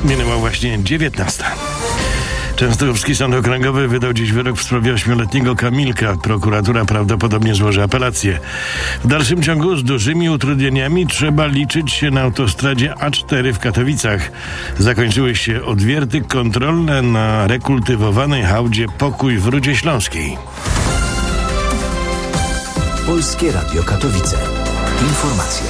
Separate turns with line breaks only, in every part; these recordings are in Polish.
Minęła właśnie 19. Częstochowski Sąd Okręgowy wydał dziś wyrok w sprawie 8-letniego Kamilka. Prokuratura prawdopodobnie złoży apelację. W dalszym ciągu z dużymi utrudnieniami trzeba liczyć się na autostradzie A4 w Katowicach. Zakończyły się odwierty kontrolne na rekultywowanej hałdzie Pokój w Rudzie Śląskiej.
Polskie Radio Katowice. Informacje.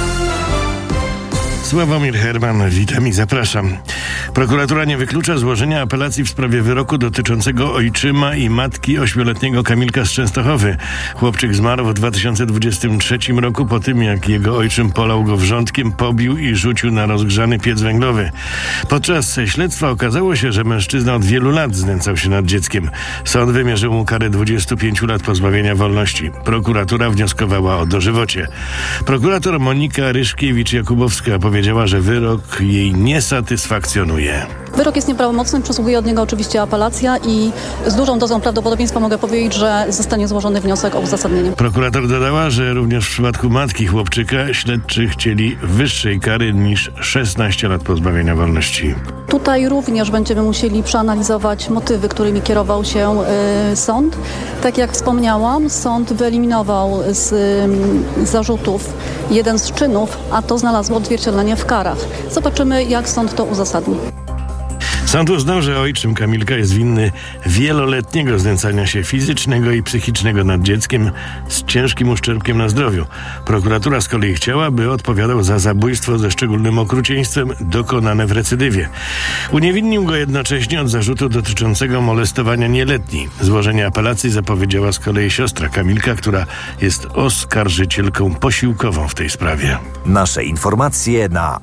Sławomir Herman, witam i zapraszam. Prokuratura nie wyklucza złożenia apelacji w sprawie wyroku dotyczącego ojczyma i matki 8-letniego Kamilka z Częstochowy. Chłopczyk zmarł w 2023 roku po tym, jak jego ojczym polał go wrzątkiem, pobił i rzucił na rozgrzany piec węglowy. Podczas śledztwa okazało się, że mężczyzna od wielu lat znęcał się nad dzieckiem. Sąd wymierzył mu karę 25 lat pozbawienia wolności. Prokuratura wnioskowała o dożywocie. Prokurator Monika Ryszkiewicz-Jakubowska powiedziała, że wyrok jej nie satysfakcjonuje.
Wyrok jest nieprawomocny, przysługuje od niego oczywiście apelacja i z dużą dozą prawdopodobieństwa mogę powiedzieć, że zostanie złożony wniosek o uzasadnienie.
Prokurator dodała, że również w przypadku matki chłopczyka śledczy chcieli wyższej kary niż 16 lat pozbawienia wolności.
Tutaj również będziemy musieli przeanalizować motywy, którymi kierował się sąd. Tak jak wspomniałam, sąd wyeliminował z zarzutów jeden z czynów, a to znalazło odzwierciedlenie w karach. Zobaczymy, jak sąd to uzasadni.
Sąd uznał, że ojczym Kamilka jest winny wieloletniego znęcania się fizycznego i psychicznego nad dzieckiem z ciężkim uszczerbkiem na zdrowiu. Prokuratura z kolei chciała, by odpowiadał za zabójstwo ze szczególnym okrucieństwem dokonane w recydywie. Uniewinnił go jednocześnie od zarzutu dotyczącego molestowania nieletniej. Złożenie apelacji zapowiedziała z kolei siostra Kamilka, która jest oskarżycielką posiłkową w tej sprawie.
Nasze informacje na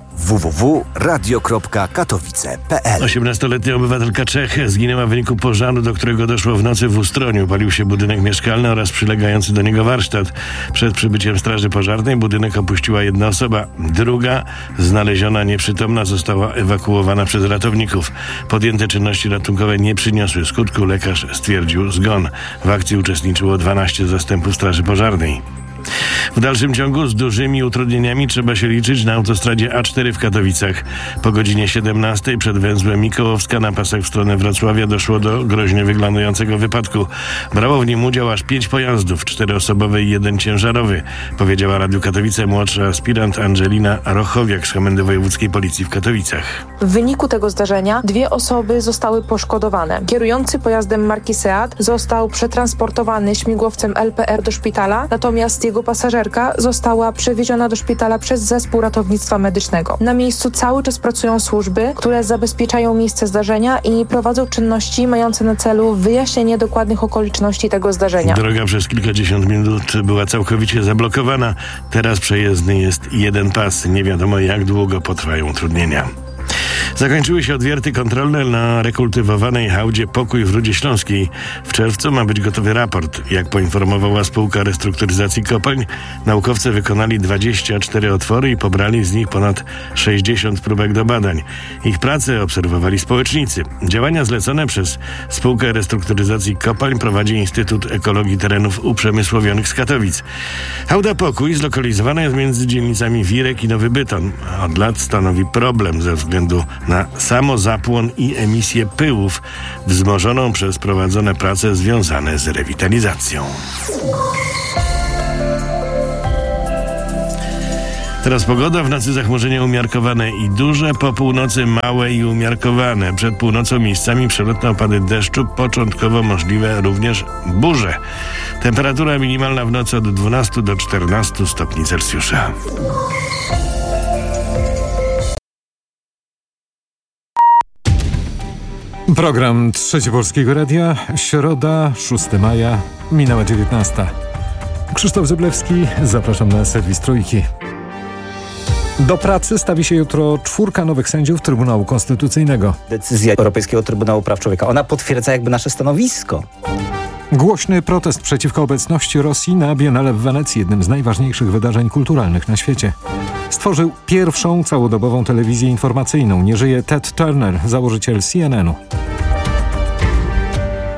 www.radio.katowice.pl.
18-letnia obywatelka Czech zginęła w wyniku pożaru, do którego doszło w nocy w Ustroniu. Palił się budynek mieszkalny oraz przylegający do niego warsztat. Przed przybyciem straży pożarnej budynek opuściła jedna osoba. Druga, znaleziona nieprzytomna, została ewakuowana przez ratowników. Podjęte czynności ratunkowe nie przyniosły skutku. Lekarz stwierdził zgon. W akcji uczestniczyło 12 zastępów straży pożarnej. W dalszym ciągu z dużymi utrudnieniami trzeba się liczyć na autostradzie A4 w Katowicach. Po godzinie 17 przed węzłem Mikołowska na pasach w stronę Wrocławia doszło do groźnie wyglądającego wypadku. Brało w nim udział aż 5 pojazdów, 4-osobowy i 1 ciężarowy, powiedziała Radiu Katowice młodsza aspirant Angelina Rochowiak z Komendy Wojewódzkiej Policji w Katowicach.
W wyniku tego zdarzenia 2 osoby zostały poszkodowane. Kierujący pojazdem marki Seat został przetransportowany śmigłowcem LPR do szpitala, natomiast jego pasażerka została przewieziona do szpitala przez zespół ratownictwa medycznego. Na miejscu cały czas pracują służby, które zabezpieczają miejsce zdarzenia i prowadzą czynności mające na celu wyjaśnienie dokładnych okoliczności tego zdarzenia.
Droga przez kilkadziesiąt minut była całkowicie zablokowana. Teraz przejezdny jest 1 pas. Nie wiadomo, jak długo potrwają utrudnienia. Zakończyły się odwierty kontrolne na rekultywowanej hałdzie Pokój w Rudzie Śląskiej. W czerwcu ma być gotowy raport. Jak poinformowała spółka restrukturyzacji kopalń, naukowcy wykonali 24 otwory i pobrali z nich ponad 60 próbek do badań. Ich pracę obserwowali społecznicy. Działania zlecone przez spółkę restrukturyzacji kopalń prowadzi Instytut Ekologii Terenów Uprzemysłowionych z Katowic. Hałda Pokój zlokalizowana jest między dzielnicami Wirek i Nowy Bytom. Od lat stanowi problem ze względu na samozapłon i emisję pyłów wzmożoną przez prowadzone prace związane z rewitalizacją. Teraz pogoda, w nocy zachmurzenie umiarkowane i duże, po północy małe i umiarkowane. Przed północą miejscami przelotne opady deszczu, początkowo możliwe również burze. Temperatura minimalna w nocy od 12 do 14 stopni Celsjusza.
Program Trzeci Polskiego Radia, środa, 6 maja, minęła 19. Krzysztof Zyblewski, zapraszam na serwis Trójki. Do pracy stawi się jutro 4 nowych sędziów Trybunału Konstytucyjnego.
Decyzja Europejskiego Trybunału Praw Człowieka, ona potwierdza jakby nasze stanowisko.
Głośny protest przeciwko obecności Rosji na Biennale w Wenecji, jednym z najważniejszych wydarzeń kulturalnych na świecie. Stworzył pierwszą całodobową telewizję informacyjną. Nie żyje Ted Turner, założyciel CNN-u.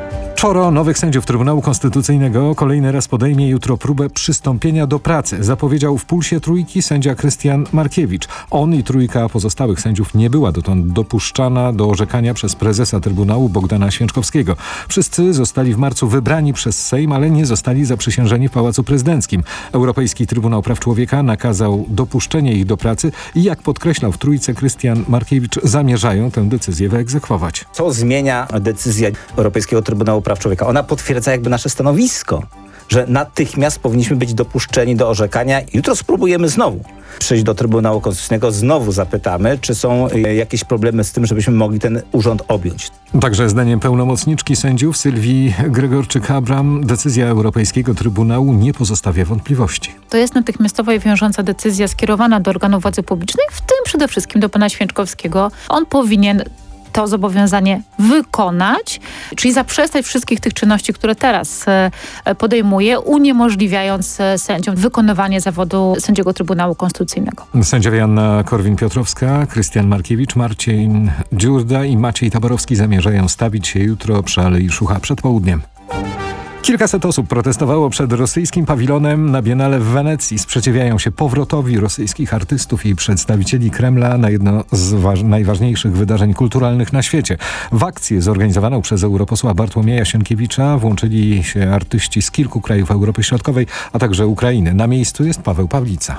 Czworo nowych sędziów Trybunału Konstytucyjnego kolejny raz podejmie jutro próbę przystąpienia do pracy. Zapowiedział w Pulsie Trójki sędzia Krystian Markiewicz. On i trójka pozostałych sędziów nie była dotąd dopuszczana do orzekania przez prezesa Trybunału Bogdana Święczkowskiego. Wszyscy zostali w marcu wybrani przez Sejm, ale nie zostali zaprzysiężeni w Pałacu Prezydenckim. Europejski Trybunał Praw Człowieka nakazał dopuszczenie ich do pracy i jak podkreślał w Trójce Krystian Markiewicz, zamierzają tę decyzję wyegzekwować.
Co zmienia decyzja Europejskiego Trybunału Praw Człowieka? Ona potwierdza jakby nasze stanowisko, że natychmiast powinniśmy być dopuszczeni do orzekania. Jutro spróbujemy znowu przyjść do Trybunału Konstytucyjnego, znowu zapytamy, czy są jakieś problemy z tym, żebyśmy mogli ten urząd objąć.
Także zdaniem pełnomocniczki sędziów Sylwii Gregorczyk-Abram decyzja Europejskiego Trybunału nie pozostawia wątpliwości.
To jest natychmiastowa i wiążąca decyzja skierowana do organów władzy publicznej, w tym przede wszystkim do pana Święczkowskiego. On powinien to zobowiązanie wykonać, czyli zaprzestać wszystkich tych czynności, które teraz podejmuje, uniemożliwiając sędziom wykonywanie zawodu sędziego Trybunału Konstytucyjnego.
Sędziowie Anna Korwin-Piotrowska, Krystian Markiewicz, Marcin Dziurda i Maciej Taborowski zamierzają stawić się jutro przy Alei Szucha przed południem. Kilkaset osób protestowało przed rosyjskim pawilonem na Biennale w Wenecji. Sprzeciwiają się powrotowi rosyjskich artystów i przedstawicieli Kremla na jedno z najważniejszych wydarzeń kulturalnych na świecie. W akcję zorganizowaną przez europosła Bartłomieja Sienkiewicza włączyli się artyści z kilku krajów Europy Środkowej, a także Ukrainy. Na miejscu jest Paweł Pawlica.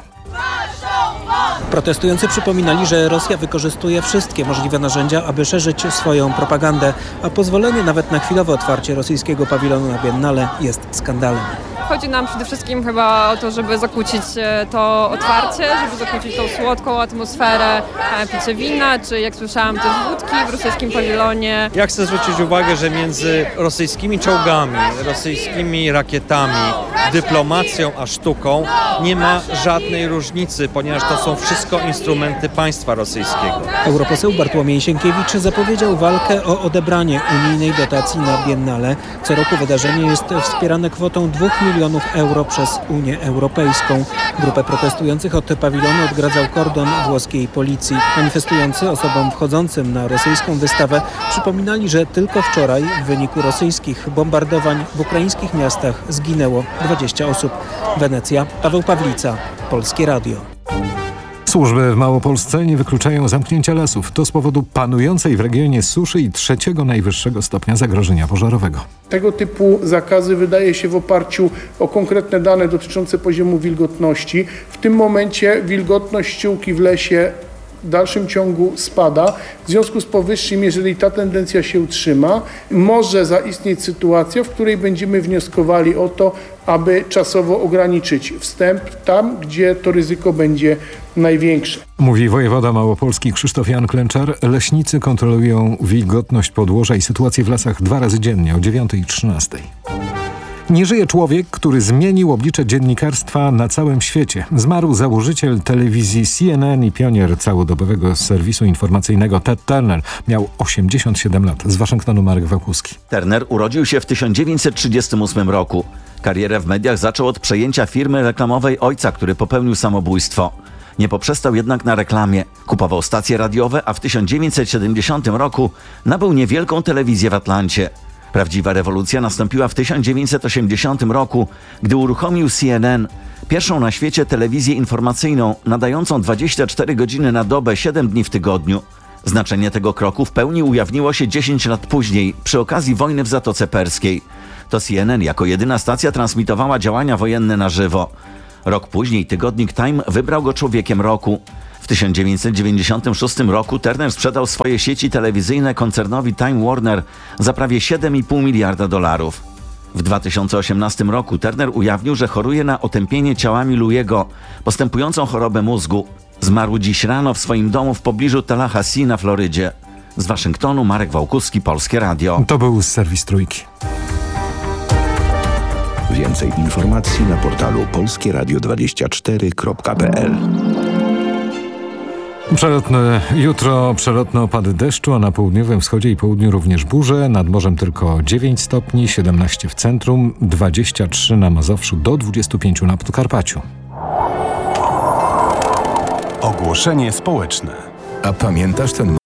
Protestujący przypominali, że Rosja wykorzystuje wszystkie możliwe narzędzia, aby szerzyć swoją propagandę, a pozwolenie nawet na chwilowe otwarcie rosyjskiego pawilonu na Biennale jest skandalem.
Chodzi nam przede wszystkim chyba o to, żeby zakłócić to otwarcie, żeby zakłócić tą słodką atmosferę picia wina, czy jak słyszałam też wódki w rosyjskim pawilonie.
Ja chcę zwrócić uwagę, że między rosyjskimi czołgami, rosyjskimi rakietami, dyplomacją a sztuką nie ma żadnej różnicy, ponieważ to są wszystko instrumenty państwa rosyjskiego.
Europoseł Bartłomiej Sienkiewicz zapowiedział walkę o odebranie unijnej dotacji na Biennale. Co roku wydarzenie jest wspierane kwotą 2 milionów euro przez Unię Europejską. Grupę protestujących od pawilonu odgradzał kordon włoskiej policji. Manifestujący osobom wchodzącym na rosyjską wystawę przypominali, że tylko wczoraj w wyniku rosyjskich bombardowań w ukraińskich miastach zginęło 20 osób. Wenecja, Paweł Pawlica, Polskie Radio.
Służby w Małopolsce nie wykluczają zamknięcia lasów. To z powodu panującej w regionie suszy i 3. najwyższego stopnia zagrożenia pożarowego.
Tego typu zakazy wydaje się w oparciu o konkretne dane dotyczące poziomu wilgotności. W tym momencie wilgotność ściółki w lesie w dalszym ciągu spada. W związku z powyższym, jeżeli ta tendencja się utrzyma, może zaistnieć sytuacja, w której będziemy wnioskowali o to, aby czasowo ograniczyć wstęp tam, gdzie to ryzyko będzie największe.
Mówi wojewoda małopolski Krzysztof Jan Klęczar. Leśnicy kontrolują wilgotność podłoża i sytuację w lasach 2 razy dziennie o 9 i 13. Nie żyje człowiek, który zmienił oblicze dziennikarstwa na całym świecie. Zmarł założyciel telewizji CNN i pionier całodobowego serwisu informacyjnego Ted Turner. Miał 87 lat. Z Waszyngtonu Marek Wałkuski.
Turner urodził się w 1938 roku. Karierę w mediach zaczął od przejęcia firmy reklamowej ojca, który popełnił samobójstwo. Nie poprzestał jednak na reklamie. Kupował stacje radiowe, a w 1970 roku nabył niewielką telewizję w Atlancie. Prawdziwa rewolucja nastąpiła w 1980 roku, gdy uruchomił CNN, pierwszą na świecie telewizję informacyjną, nadającą 24 godziny na dobę, 7 dni w tygodniu. Znaczenie tego kroku w pełni ujawniło się 10 lat później, przy okazji wojny w Zatoce Perskiej. To CNN jako jedyna stacja transmitowała działania wojenne na żywo. Rok później tygodnik Time wybrał go człowiekiem roku. W 1996 roku Turner sprzedał swoje sieci telewizyjne koncernowi Time Warner za prawie $7,5 miliarda. W 2018 roku Turner ujawnił, że choruje na otępienie ciałami Louiego, postępującą chorobę mózgu. Zmarł dziś rano w swoim domu w pobliżu Tallahassee na Florydzie. Z Waszyngtonu Marek Wałkuski, Polskie Radio.
To był serwis Trójki.
Więcej informacji na portalu polskieradio24.pl.
Jutro przelotne opady deszczu, a na południowym wschodzie i południu również burze. Nad morzem tylko 9 stopni, 17 w centrum, 23 na Mazowszu, do 25 na Podkarpaciu.
Ogłoszenie społeczne.
A pamiętasz ten